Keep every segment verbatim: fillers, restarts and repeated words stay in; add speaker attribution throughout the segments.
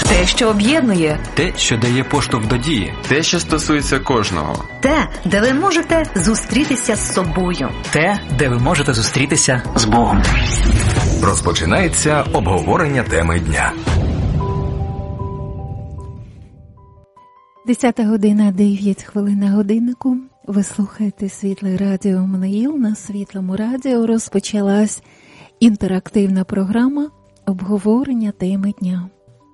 Speaker 1: Те, що об'єднує.
Speaker 2: Те, що дає поштовх до дії.
Speaker 3: Те, що стосується кожного.
Speaker 1: Те, де ви можете зустрітися з собою.
Speaker 4: Те, де ви можете зустрітися з Богом.
Speaker 5: Розпочинається обговорення теми дня.
Speaker 6: Десята година, дев'ять хвилин на годиннику. Ви слухаєте Світле Радіо МНІЛ. На Світлому радіо розпочалась інтерактивна програма обговорення теми дня.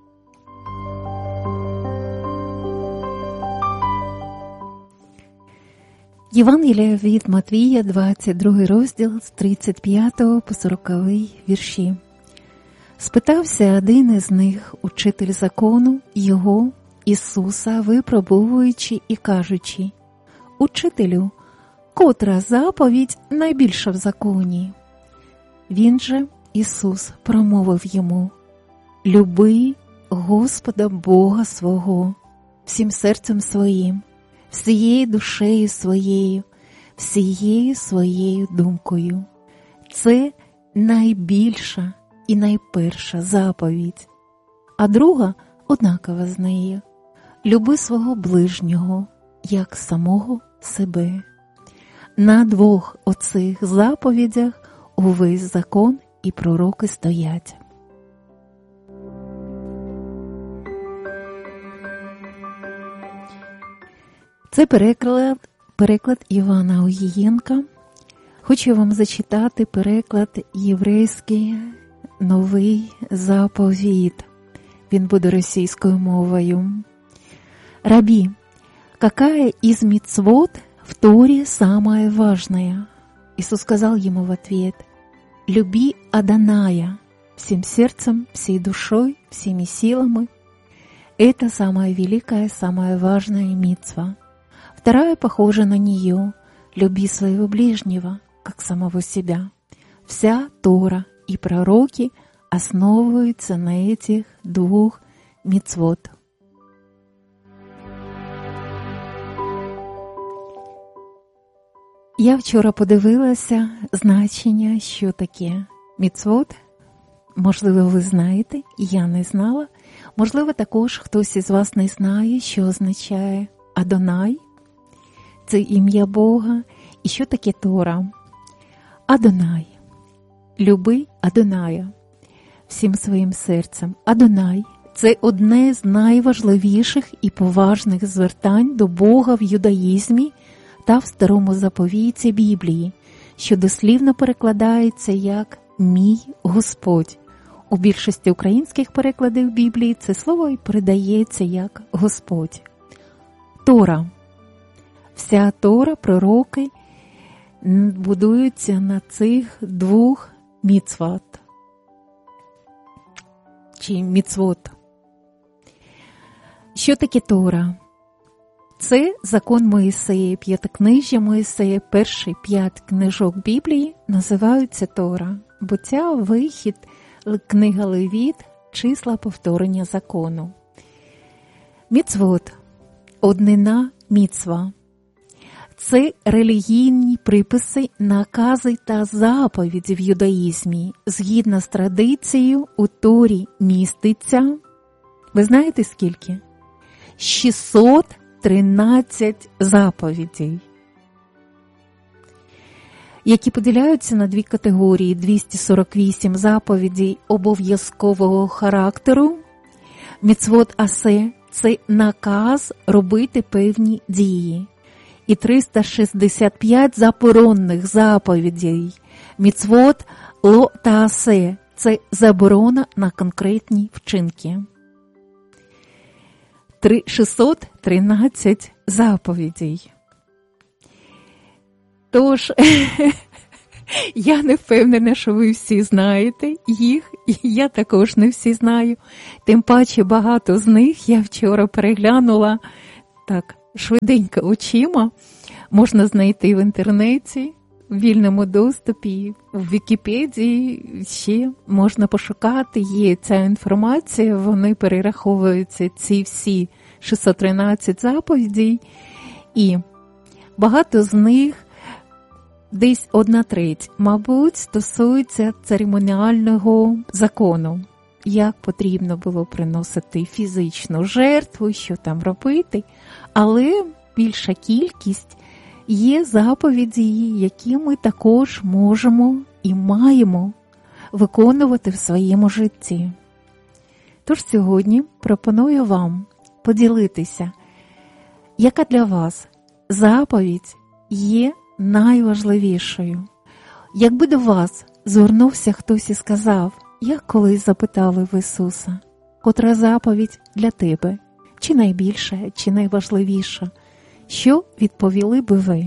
Speaker 6: Євангелія від Матвія, двадцять другий розділ, з тридцять п'ятого по сороковий вірші. Спитався один із них, учитель закону, його, Ісуса, випробовуючи і кажучи: «Учителю, котра заповідь найбільша в законі?» Він же, Ісус, промовив йому: «Люби Господа Бога свого всім серцем своїм, всією душею своєю, всією своєю думкою». Це найбільша і найперша заповідь. А друга однакова з нею: люби свого ближнього, як самого себе. На двох оцих заповідях увесь закон і пророки стоять. Це переклад, переклад Івана Огієнка. Хочу вам зачитати переклад єврейський «Новий заповіт». Він буде російською мовою. «Раби, какая из мицвот в Торе самая важная?» Иисус сказал ему в ответ: «Люби Адоная всем сердцем, всей душой, всеми силами». Это самая великая, самая важная мицва. Вторая похожа на нее: люби своего ближнего, как самого себя. Вся Тора и пророки основываются на этих двух мицвот. Я вчора подивилася значення, що таке міцвот. Можливо, ви знаєте, я не знала. Можливо, також хтось із вас не знає, що означає Адонай. Це ім'я Бога. І що таке Тора? Адонай. Люби Адоная всім своїм серцем. Адонай – це одне з найважливіших і поважних звертань до Бога в юдаїзмі та в Старому заповіті Біблії, що дослівно перекладається як «мій Господь». У більшості українських перекладів Біблії це слово і передається як «Господь». Тора. Вся Тора, пророки будуються на цих двох міцвот. Чи міцвот. Що таке Тора? Це закон Моїсея, п'ятикнижжя Моїсея, перші п'ять книжок Біблії називаються Тора. Буття, Вихід, книга Левіт, числа повторення закону. Міцвот – однина міцва. Це релігійні приписи, накази та заповіді в юдаїзмі. Згідно з традицією, у Торі міститься, ви знаєте скільки? шістсот тринадцять заповідей, які поділяються на дві категорії: двісті сорок вісім заповідей обов'язкового характеру, міцвот асе – це наказ робити певні дії, і триста шістдесят п'ять заборонних заповідей, міцвот ло та асе – це заборона на конкретні вчинки. шістсот тринадцять заповідей. Тож, я не впевнена, що ви всі знаєте їх, і я також не всі знаю. Тим паче багато з них я вчора переглянула так швиденько очима. Можна знайти в інтернеті, в вільному доступі, в Вікіпедії, ще можна пошукати, є ця інформація, вони перераховуються, ці всі шістсот тринадцять заповідей, і багато з них, десь одна треть, мабуть, стосується церемоніального закону. як потрібно було приносити фізичну жертву, що там робити, але більша кількість є заповіді, які ми також можемо і маємо виконувати в своєму житті. Тож сьогодні пропоную вам поділитися, яка для вас заповідь є найважливішою. Якби до вас звернувся хтось і сказав, як колись запитали в Ісуса, котра заповідь для тебе, чи найбільша, чи найважливіша, що відповіли би ви?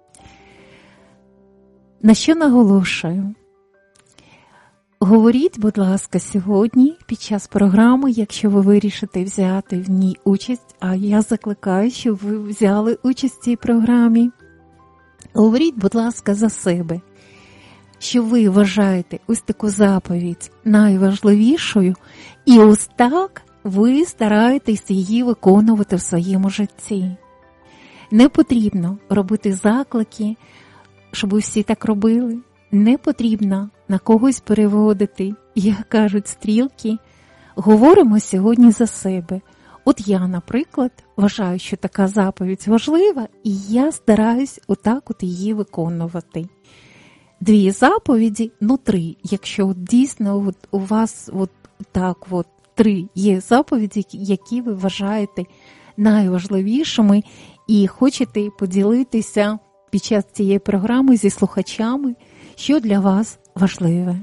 Speaker 6: На що наголошую? Говоріть, будь ласка, сьогодні під час програми, якщо ви вирішите взяти в ній участь, а я закликаю, щоб ви взяли участь в цій програмі. Говоріть, будь ласка, за себе, що ви вважаєте ось таку заповідь найважливішою, і ось так ви стараєтесь її виконувати в своєму житті. Не потрібно робити заклики, щоб всі так робили. Не потрібно на когось переводити, як кажуть, стрілки. Говоримо сьогодні за себе. От я, наприклад, вважаю, що така заповідь важлива, і я стараюсь отак от її виконувати. Дві заповіді, ну три, якщо от дійсно от у вас от так от три є заповіді, які ви вважаєте найважливішими і хочете поділитися під час цієї програми зі слухачами, що для вас важливе.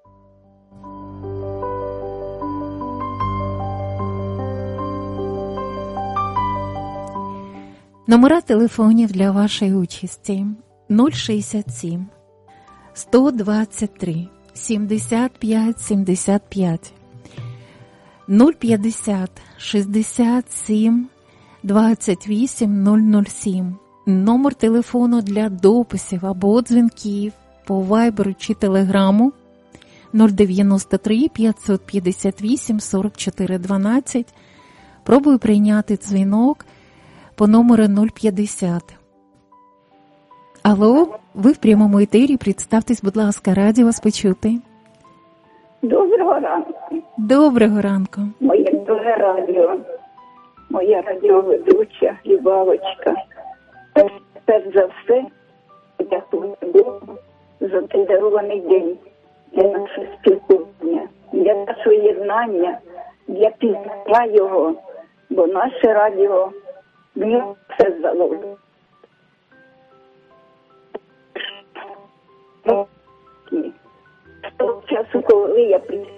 Speaker 6: Номера телефонів для вашої участі нуль шістдесят сім сто двадцять три сімдесят п'ять сімдесят п'ять, нуль п'ятдесят шістдесят сім двадцять вісім нуль нуль сім. Номер телефону для дописів або дзвінків по вайберу чи телеграму нуль дев'яносто три п'ятсот п'ятдесят вісім сорок чотири дванадцять. Пробую прийняти дзвінок по номеру нуль п'ятдесят. Алло, ви в прямому етері, представтесь, будь ласка, раді вас почути.
Speaker 7: Доброго ранку.
Speaker 6: Доброго ранку.
Speaker 7: Моє друге радіо, моя радіоведуча Любавочка. Перш за все, дякую Богу за цей дарований день, для нашого спілкування, для нашого єднання, для пізнання його, бо наше радіо в ньому все заложено. З того часу, коли я прийшла.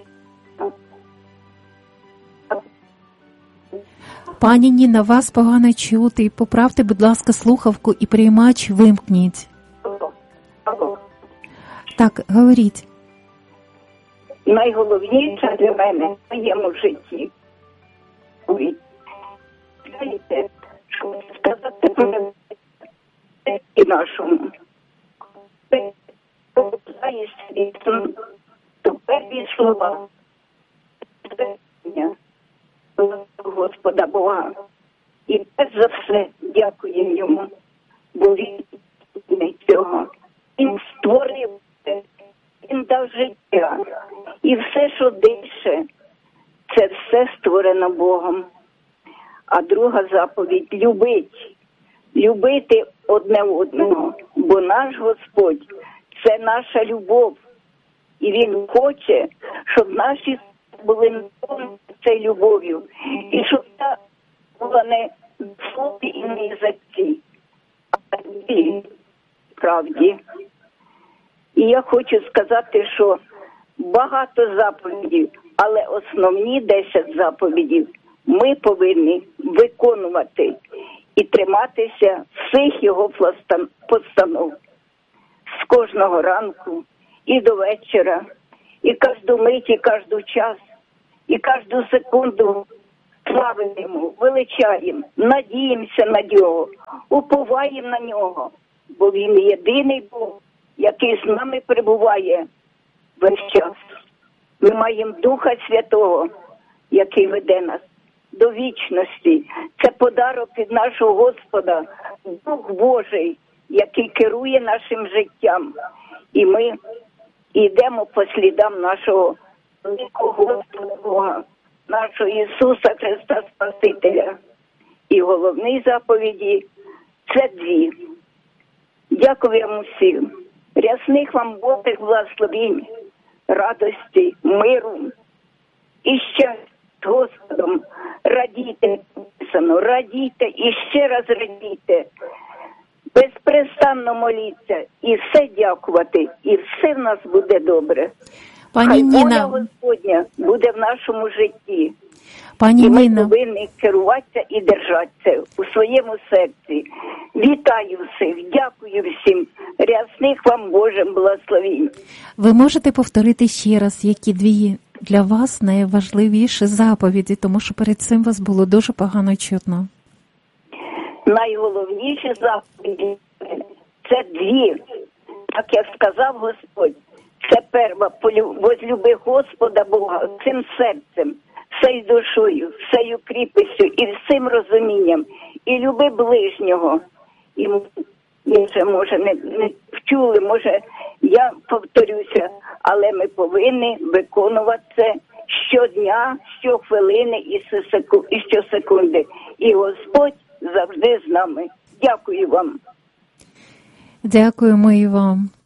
Speaker 6: Пані Ніна, вас погано чути. Поправте, будь ласка, слухавку і приймач вимкніть. Так, говоріть.
Speaker 7: Найголовніше для мене в моєму житті. Знаєте, що сказати про і нашому. Знає світу, то перві слова Господа Бога. І перш за все дякуємо йому, бо він не цього. Він створив, він дав життя. І все, що дише, це все створено Богом. А друга заповідь – любить. Любити одне одного, бо наш Господь – це наша любов. І Він хоче, щоб наші були наповнені цією любов'ю. І щоб та була не в слові і не язиці, а в правді. І я хочу сказати, що багато заповідей, але основні десять заповідей ми повинні виконувати і триматися всіх його постанов. З кожного ранку і до вечора, і кожну мить, і кожен час, і кожну секунду славимо, величаємо, надіємося на нього, уповаємо на нього, бо він єдиний Бог, який з нами перебуває весь час. Ми маємо Духа Святого, який веде нас до вічності. Це подарок від нашого Господа, Дух Божий, який керує нашим життям. І ми йдемо по слідам нашого великого Господа Бога, нашого Ісуса Христа Спасителя. І головні заповіді – це дві. Дякую вам усім. Рясних вам Божих благословінь, радості, миру і щастя з Господом. Радійте, написано, радійте і ще раз радійте. Безперестанно моліться і все дякувати, і все в нас буде добре.
Speaker 6: Пані
Speaker 7: Хай
Speaker 6: Ніна,
Speaker 7: воля Господня буде в нашому житті.
Speaker 6: пані
Speaker 7: І ми
Speaker 6: Ніна,
Speaker 7: повинні керуватися і держатися у своєму серці. Вітаю всіх, дякую всім. Рясних вам Божим благословінь.
Speaker 6: ви можете повторити ще раз, які дві для вас найважливіші заповіді, тому що перед цим вас було дуже погано чутно.
Speaker 7: Найголовніші заповіді – це дві. Так як сказав Господь, це перва, возлюби Господа Бога цим серцем, всею душою, всею кріпостю і всім розумінням. І люби ближнього. І ми вже, може, не, не вчули, може, я повторюся, але ми повинні виконувати це щодня, щохвилини і щосекунди. І Господь завжди з нами. Дякую вам.
Speaker 6: Дякуємо і вам.